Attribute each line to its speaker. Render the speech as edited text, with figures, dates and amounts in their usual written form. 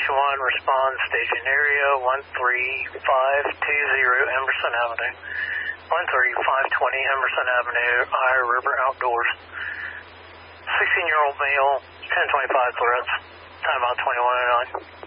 Speaker 1: Station 1, respond, staging area 13520 Emerson Avenue. 13520 Emerson Avenue, Eye River Outdoors. 16-year-old male, 1025 threats, timeout 2109.